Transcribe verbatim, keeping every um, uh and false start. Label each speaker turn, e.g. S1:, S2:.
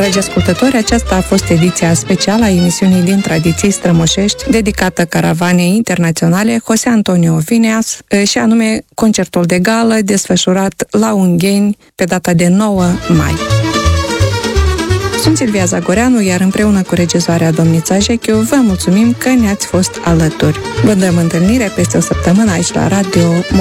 S1: Dragi ascultători, aceasta a fost ediția specială a emisiunii Din Tradiții Strămoșești, dedicată caravanei internaționale José Antonio Vineas, și anume concertul de gală desfășurat la Ungheni pe data de nouă mai. Sunt Silvia Zagoreanu, iar împreună cu regizoarea Domnița Jechiu vă mulțumim că ne-ați fost alături. Vă dăm întâlnire peste o săptămână aici la Radio